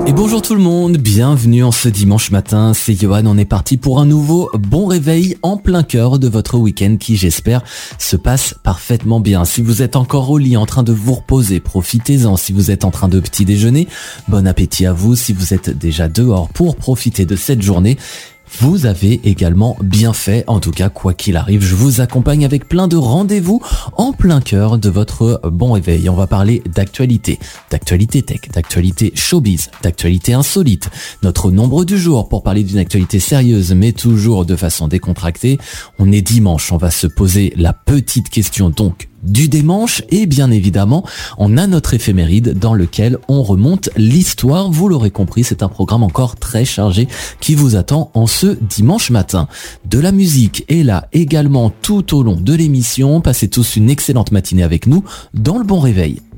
Et bonjour tout le monde, bienvenue en ce dimanche matin, c'est Johan, on est parti pour un nouveau bon réveil en plein cœur de votre week-end qui j'espère se passe parfaitement bien. Si vous êtes encore au lit en train de vous reposer, profitez-en. Si vous êtes en train de petit déjeuner, bon appétit à vous. Si vous êtes déjà dehors pour profiter de cette journée, vous avez également bien fait. En tout cas, quoi qu'il arrive, je vous accompagne avec plein de rendez-vous en plein cœur de votre bon réveil. On va parler d'actualité tech, d'actualité showbiz, d'actualité insolite. Notre nombre du jour pour parler d'une actualité sérieuse, mais toujours de façon décontractée. On est dimanche, on va se poser la petite question donc du démanche et bien évidemment on a notre éphéméride dans lequel on remonte l'histoire. Vous l'aurez compris, c'est un programme encore très chargé qui vous attend en ce dimanche matin. De la musique est là également tout au long de l'émission. Passez tous une excellente matinée avec nous dans le bon réveil.